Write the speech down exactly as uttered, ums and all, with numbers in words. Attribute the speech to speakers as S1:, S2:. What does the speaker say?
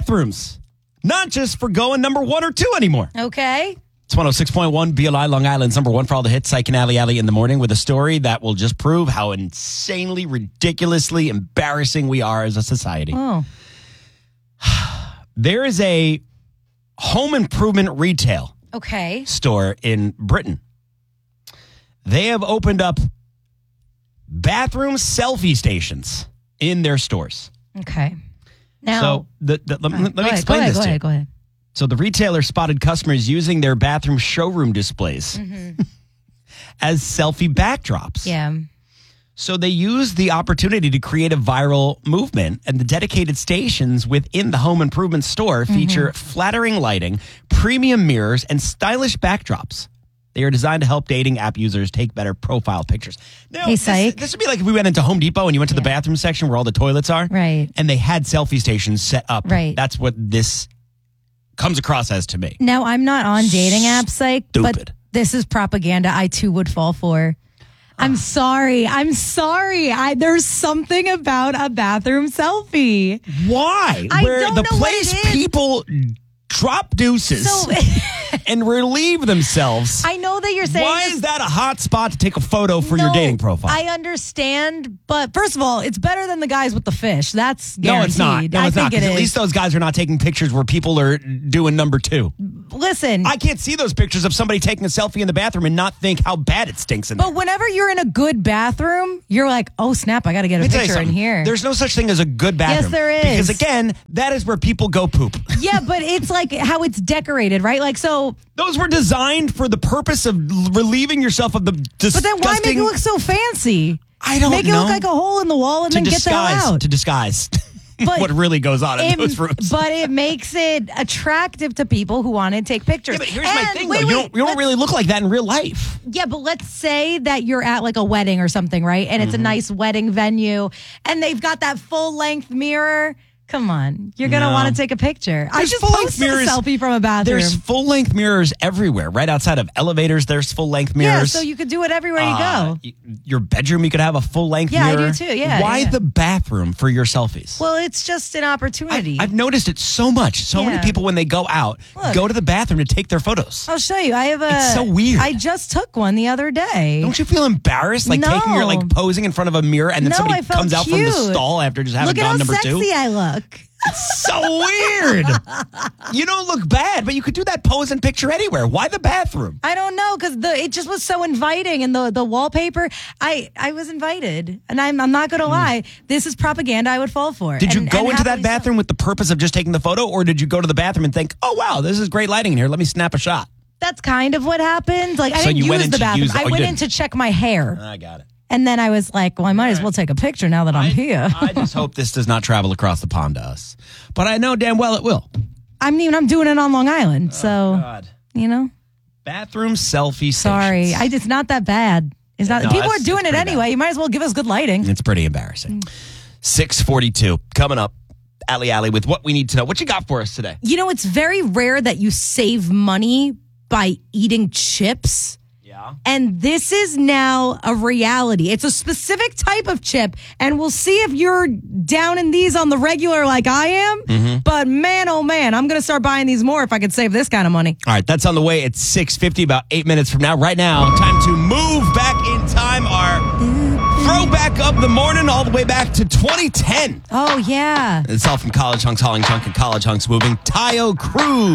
S1: bathrooms. Not just for going number one or two anymore.
S2: Okay.
S1: It's one oh six point one B L I, Long Island's number one for all the hits. Psych and Alley Alley in the morning with a story that will just prove how insanely, ridiculously embarrassing we are as a society.
S2: Oh.
S1: There is a home improvement retail
S2: Okay.
S1: store in Britain. They have opened up bathroom selfie stations in their stores.
S2: Okay. Now,
S1: so the, the, let,
S2: uh,
S1: let me
S2: ahead,
S1: explain
S2: go
S1: this
S2: ahead,
S1: to
S2: go
S1: you.
S2: ahead, go ahead.
S1: So the retailer spotted customers using their bathroom showroom displays
S2: Mm-hmm.
S1: as selfie backdrops.
S2: Yeah.
S1: So they used the opportunity to create a viral movement, and the dedicated stations within the home improvement store feature
S2: Mm-hmm.
S1: flattering lighting, premium mirrors, and stylish backdrops. They are designed to help dating app users take better profile pictures. Now,
S2: Hey,
S1: this,
S2: Psych.
S1: this would be like if we went into Home Depot and you went to the
S2: Yeah.
S1: bathroom section where all the toilets are.
S2: Right.
S1: And they had selfie stations set up.
S2: Right.
S1: That's what this comes across as to me.
S2: Now, I'm not on dating apps, Psych,
S1: Stupid.
S2: but this is propaganda I too would fall for. I'm sorry. I'm sorry. I there's something about a bathroom selfie.
S1: Why?
S2: I
S1: Where
S2: don't
S1: the
S2: know what
S1: place
S2: it is.
S1: people drop deuces
S2: So
S1: and relieve themselves.
S2: I know that you're saying
S1: Why
S2: this-
S1: is that a hot spot to take a photo for your
S2: No,
S1: dating profile?
S2: I understand, but first of all, it's better than the guys with the fish. That's
S1: no,
S2: guaranteed.
S1: it's not. No,
S2: I
S1: it's
S2: think
S1: not.
S2: it
S1: Because
S2: is.
S1: at least those guys are not taking pictures where people are doing number two.
S2: Listen,
S1: I can't see those pictures of somebody taking a selfie in the bathroom and not think how bad it stinks in there.
S2: but whenever you're in a good bathroom, you're like, oh snap, I got to get a
S1: Let me tell you
S2: picture in
S1: something.
S2: here.
S1: There's no such thing as a good bathroom.
S2: there is.
S1: Because again, that is where people go poop.
S2: Yeah, but it's like how it's decorated, right? Like so.
S1: Those were designed for the purpose of relieving yourself of the disgusting...
S2: But then why make it look so fancy?
S1: I don't
S2: make
S1: know.
S2: it look like a hole in the wall and
S1: to
S2: then get the
S1: disguise,
S2: hell out.
S1: To disguise
S2: But
S1: what really goes on in
S2: It-
S1: those rooms.
S2: but it makes it attractive to people who want to take pictures.
S1: Yeah, but here's my
S2: And
S1: thing,
S2: wait,
S1: though.
S2: wait,
S1: you don't, you don't
S2: let's-
S1: really look like that in real life.
S2: Yeah, but let's say that you're at like a wedding or something, right? And it's
S1: Mm-hmm.
S2: a nice wedding venue and they've got that full length mirror. Come on. You're going to
S1: No.
S2: want to take a picture. I
S1: There's
S2: just
S1: full-length
S2: posted
S1: mirrors.
S2: a selfie from a bathroom.
S1: There's full-length mirrors everywhere. Right outside of elevators, there's full-length
S2: yeah,
S1: mirrors.
S2: so you could do it everywhere you
S1: Uh,
S2: go.
S1: y- Your bedroom, you could have a full-length
S2: Yeah, I
S1: mirror.
S2: do too. Yeah,
S1: Why
S2: yeah.
S1: the bathroom for your selfies?
S2: Well, it's just an opportunity.
S1: I, I've noticed it so much. So many
S2: Yeah.
S1: people, when they go out,
S2: Look.
S1: go to the bathroom to take their photos.
S2: I'll show you. I have a.
S1: It's so weird.
S2: I just took one the other day.
S1: Don't you feel embarrassed, like taking your
S2: No.
S1: like posing in front of a mirror, and then
S2: No,
S1: somebody
S2: I felt
S1: comes out from the
S2: cute.
S1: stall after just having
S2: Look at
S1: gone
S2: how
S1: number
S2: sexy
S1: two?
S2: I look.
S1: So weird. You don't look bad, but you could do that pose and picture anywhere. Why the bathroom?
S2: I don't know because the it just was so inviting and the the wallpaper. I I was invited, and I'm I'm not gonna lie. This is propaganda I would fall for.
S1: Hmm. Did you
S2: And-
S1: go
S2: and
S1: into that
S2: happily so.
S1: bathroom with the purpose of just taking the photo, or did you go to the bathroom and think, "Oh wow, this is great lighting in here. Let me snap a shot"?
S2: That's kind of what happened. Like I
S1: So
S2: didn't
S1: you went
S2: use
S1: in
S2: the
S1: to
S2: bathroom.
S1: use- oh,
S2: I
S1: you
S2: went in
S1: didn't.
S2: to check my hair,
S1: I got it.
S2: and then I was like, "Well, I might as well take a picture now that I'm here."
S1: I just hope this does not travel across the pond to us, but I know damn well it will.
S2: I mean, I'm doing it on Long Island, so
S1: God,
S2: you know.
S1: bathroom selfie.
S2: Sorry,
S1: stations.
S2: I, it's not that bad. It's not.
S1: No,
S2: people
S1: that's-
S2: are doing
S1: it's
S2: it
S1: pretty
S2: anyway.
S1: bad.
S2: You might as well give us good lighting.
S1: It's pretty embarrassing. six forty-two coming up. Alley Alley with what we need to know. What you got for us today?
S2: You know, it's very rare that you save money by eating chips.
S1: Yeah.
S2: And this is now a reality. It's a specific type of chip, and we'll see if you're down in these on the regular like I am.
S1: Mm-hmm.
S2: But man, oh man, I'm going to start buying these more if I could save this kind of money.
S1: All right, that's on the way at six fifty, about eight minutes from now. Right now, time to move back in time. Our throwback of the morning all the way back to twenty ten.
S2: Oh, yeah.
S1: It's all from College Hunks Hauling Junk and College Hunks Moving. Tayo Cruz.